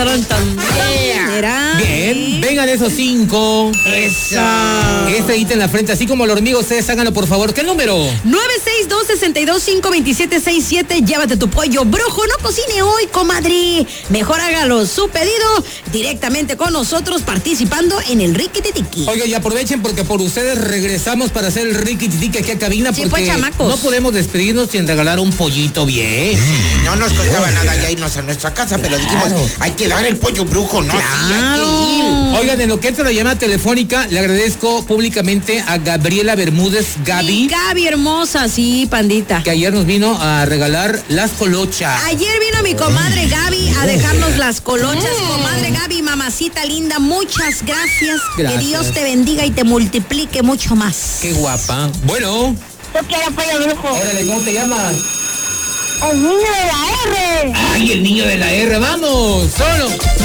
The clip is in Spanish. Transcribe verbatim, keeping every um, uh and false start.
tan, tan. ¿Será? Bien, vengan esos cinco. Eso. Este hito en la frente, así como el hormigo, ustedes háganlo por favor. ¿Qué número? nueve seis dos, seis dos cinco, dos siete seis siete. Llévate tu pollo brujo. No cocine hoy, comadre. Mejor hágalo su pedido directamente con nosotros participando en el Riquititiki. Oiga, y aprovechen porque por ustedes regresamos para hacer el Riquititiki aquí a cabina. Sí, Porque pues, chamacos. no podemos despedirnos sin regalar un pollito bien. No nos costaba nada ya irnos a nuestra casa, pero dijimos, Claro. hay que dar el pollo brujo, ¿no? Sí, hay que Claro. Oigan, en lo que entra la llamada telefónica, le agradezco públicamente a Gabriela Bermúdez Gaby, Sí, Gaby hermosa, sí, pandita. que ayer nos vino a regalar las colochas. Ayer vino mi comadre Gaby a dejarnos las colochas. Comadre Gaby, mamacita linda, muchas gracias. Gracias. Que Dios te bendiga y te multiplique mucho más. Qué guapa. Bueno, Yo quiero pollo brujo. órale, ¿cómo te llamas? El niño de la R. Ay, el niño de la R, vamos, solo.